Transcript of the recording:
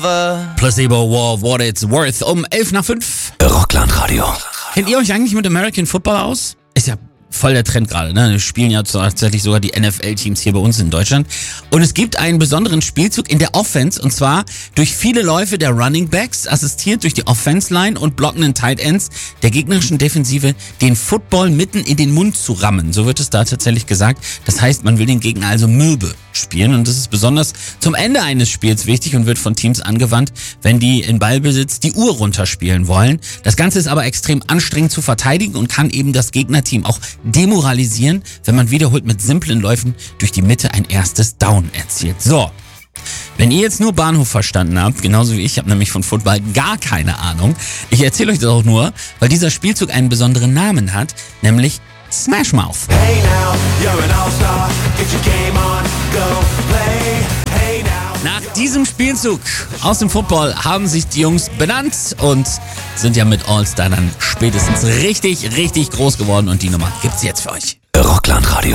Placebo War, What It's Worth, um 11:05. Rockland-Radio. Kennt ihr euch eigentlich mit American Football aus? Ist ja voll der Trend gerade, ne? Wir spielen ja tatsächlich sogar die NFL-Teams hier bei uns in Deutschland. Und es gibt einen besonderen Spielzug in der Offense, und zwar durch viele Läufe der Running Backs, assistiert durch die Offense-Line und blockenden Tight Ends der gegnerischen Defensive, den Football mitten in den Mund zu rammen. So wird es da tatsächlich gesagt. Das heißt, man will den Gegner also mürbe spielen, und das ist besonders zum Ende eines Spiels wichtig und wird von Teams angewandt, wenn die in Ballbesitz die Uhr runterspielen wollen. Das Ganze ist aber extrem anstrengend zu verteidigen und kann eben das Gegnerteam auch demoralisieren, wenn man wiederholt mit simplen Läufen durch die Mitte ein erstes Down erzielt. So, wenn ihr jetzt nur Bahnhof verstanden habt, genauso wie ich habe nämlich von Football gar keine Ahnung. Ich erzähle euch das auch nur, weil dieser Spielzug einen besonderen Namen hat, nämlich Smash Mouth. Hey now, you're an all-star, get your game on, go play, hey now. Nach diesem Spielzug aus dem Football haben sich die Jungs benannt und sind ja mit All-Star dann spätestens richtig groß geworden, und die Nummer gibt's jetzt für euch. Rockland-Radio.